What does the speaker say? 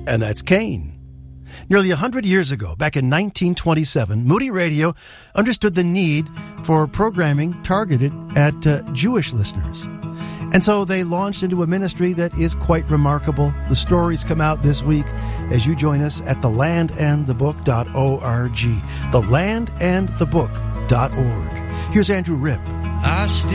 and that's Cain. Nearly 100 years ago, back in 1927, Moody Radio understood the need for programming targeted at Jewish listeners. And so they launched into a ministry that is quite remarkable. The stories come out this week as you join us at thelandandthebook.org. Thelandandthebook.org. Here's Andrew Ripp.